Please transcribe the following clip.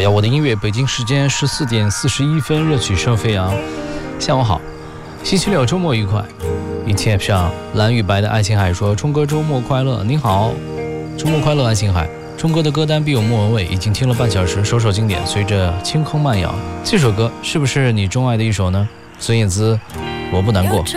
要我的音乐，北京时间14点41分，热曲声飞扬。下午好，星期六周末愉快。一切上蓝与白的爱琴海说：冲哥周末快乐。您好，周末快乐，爱琴海。冲哥的歌单必有莫文蔚，已经听了半小时，首首经典随着清空慢摇。这首歌是不是你钟爱的一首呢？孙燕姿，我不难过。